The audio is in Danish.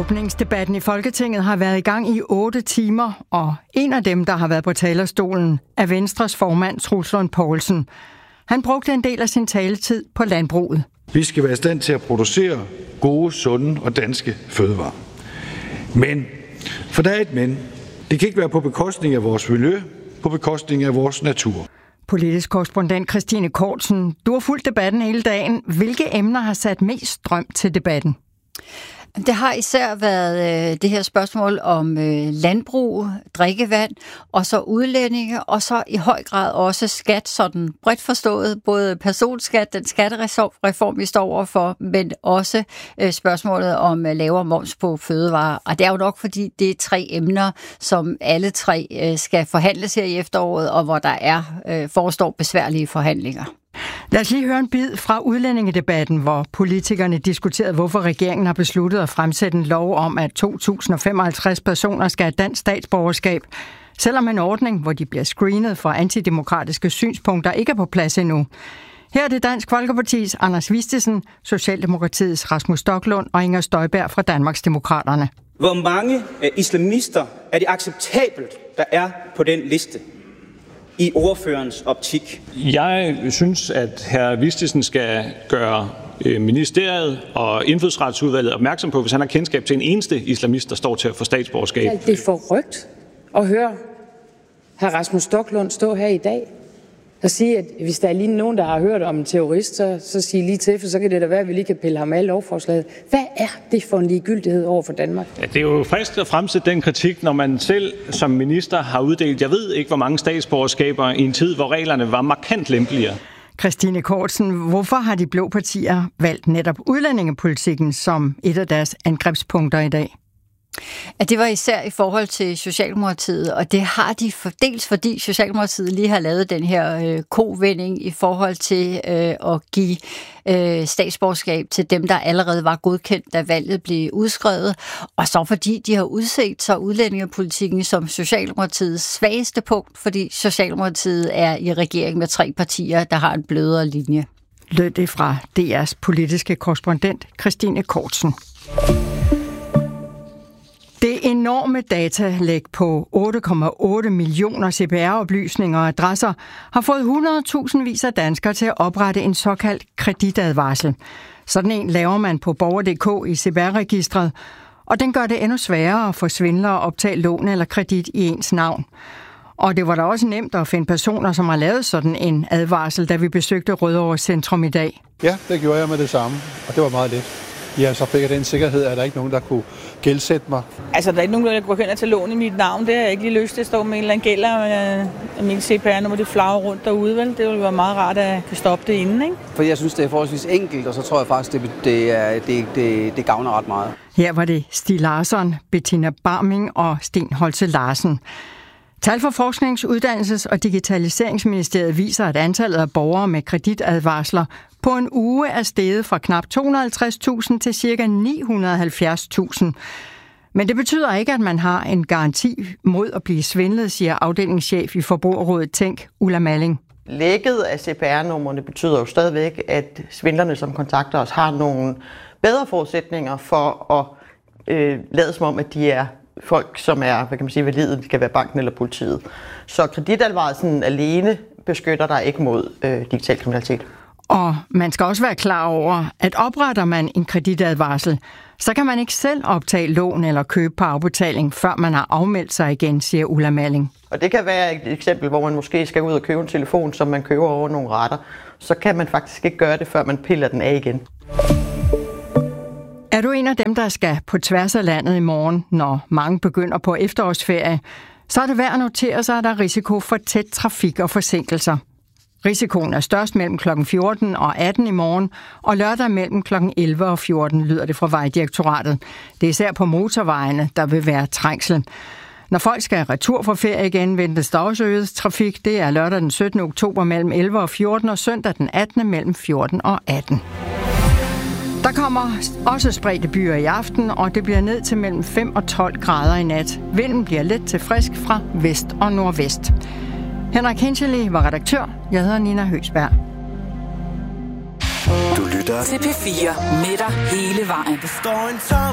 Åbningsdebatten i Folketinget har været i gang i 8 timer, og en af dem, der har været på talerstolen, er Venstres formand Troels Lund Poulsen. Han brugte en del af sin taletid på landbruget. Vi skal være i stand til at producere gode, sunde og danske fødevarer. Men, for der er et men. Det kan ikke være på bekostning af vores miljø, på bekostning af vores natur. Politisk korrespondent Christine Kortsen, du har fulgt debatten hele dagen. Hvilke emner har sat mest strøm til debatten? Det har især været det her spørgsmål om landbrug, drikkevand, og så udlændinge, og så i høj grad også skat, sådan bredt forstået, både personskat, den skattereform, vi står overfor, men også spørgsmålet om lavere moms på fødevarer. Og det er jo nok, fordi det er 3 emner, som alle 3 skal forhandles her i efteråret, og hvor der forestår besværlige forhandlinger. Lad os lige høre en bid fra udlændingedebatten, hvor politikerne diskuterede, hvorfor regeringen har besluttet at fremsætte en lov om, at 2055 personer skal have dansk statsborgerskab, selvom en ordning, hvor de bliver screenet for antidemokratiske synspunkter, ikke er på plads endnu. Her er det Dansk Folkepartis Anders Vistisen, Socialdemokratiets Rasmus Stoklund og Inger Støjberg fra Danmarksdemokraterne. Hvor mange islamister er det acceptabelt, der er på den liste? I ordførerens optik? Jeg synes, at hr. Vistisen skal gøre ministeriet og indfødsretsudvalget opmærksom på, hvis han har kendskab til en eneste islamist, der står til at få statsborgerskab. Det er forrygt at høre hr. Rasmus Stoklund stå her i dag og sige, at hvis der er lige nogen, der har hørt om en terrorist, så sig lige til, for så kan det da være, at vi lige kan pille ham af lovforslaget. Hvad er det for en ligegyldighed over for Danmark? Ja, det er jo frisk at fremsætte den kritik, når man selv som minister har uddelt, jeg ved ikke, hvor mange statsborgerskaber i en tid, hvor reglerne var markant lempeligere. Christine Kortsen, hvorfor har de blå partier valgt netop udlændingepolitikken som et af deres angrebspunkter i dag? At det var især i forhold til Socialdemokratiet, og det har de dels fordi Socialdemokratiet lige har lavet den her kovending i forhold til at give statsborgerskab til dem, der allerede var godkendt, da valget blev udskrevet, og så fordi de har udset sig udlændingepolitikken som Socialdemokratiets svageste punkt, fordi Socialdemokratiet er i regering med 3 partier, der har en blødere linje. Lød det fra DR's politiske korrespondent Christine Kortsen. Det enorme datalæk på 8,8 millioner CPR-oplysninger og adresser har fået 100.000 vis af danskere til at oprette en såkaldt kreditadvarsel. Sådan en laver man på borger.dk i CPR-registret, og den gør det endnu sværere at få svindlere at optage lån eller kredit i ens navn. Og det var da også nemt at finde personer, som har lavet sådan en advarsel, da vi besøgte Rødovre Centrum i dag. Ja, det gjorde jeg med det samme, og det var meget let. Ja, så fik jeg den sikkerhed, at der ikke nogen, der kunne gældsætte mig. Altså, der er ikke nogen, der går hen og tage lån i mit navn. Det har jeg ikke lige lyst til at stå med en eller anden gæld af min CPR-nummer. Det flagrer rundt derude, vel? Det ville være meget rart at kunne stoppe det inden, ikke? For jeg synes, det er forholdsvis enkelt, og så tror jeg faktisk, det gavner ret meget. Her var det Stig Larsson, Bettina Barming og Sten Holtze Larsen. Tal fra Forsknings-, Uddannelses- og Digitaliseringsministeriet viser, at antallet af borgere med kreditadvarsler på en uge er steget fra knap 250.000 til ca. 970.000. Men det betyder ikke, at man har en garanti mod at blive svindlet, siger afdelingschef i Forbrugerrådet Tænk, Ulla Malling. Lækket af CPR-numrene betyder jo stadigvæk, at svindlerne, som kontakter os, har nogle bedre forudsætninger for at lade som om, at de er folk, som er, hvad kan man sige, valide, det kan være banken eller politiet. Så kreditadvarslen alene beskytter dig ikke mod digital kriminalitet. Og man skal også være klar over, at opretter man en kreditadvarsel, så kan man ikke selv optage lån eller købe på afbetaling, før man har afmeldt sig igen, siger Ulla Malling. Og det kan være et eksempel, hvor man måske skal ud og købe en telefon, som man køber over nogle rater. Så kan man faktisk ikke gøre det, før man piller den af igen. Er du en af dem, der skal på tværs af landet i morgen, når mange begynder på efterårsferie, så er det værd at notere sig, at der er risiko for tæt trafik og forsinkelser. Risikoen er størst mellem kl. 14 og 18 i morgen, og lørdag mellem kl. 11 og 14 lyder det fra Vejdirektoratet. Det er især på motorvejene, der vil være trængsel. Når folk skal retur fra ferie igen, ventes der også øget trafik. Det er lørdag den 17. oktober mellem 11 og 14 og søndag den 18. mellem 14 og 18. Der kommer også spredte byer i aften, og det bliver ned til mellem 5 og 12 grader i nat. Vinden bliver let til frisk fra vest og nordvest. Henrik Henscheli var redaktør. Jeg hedder Nina Høgsberg. Du lytter til P4 med dig hele vejen.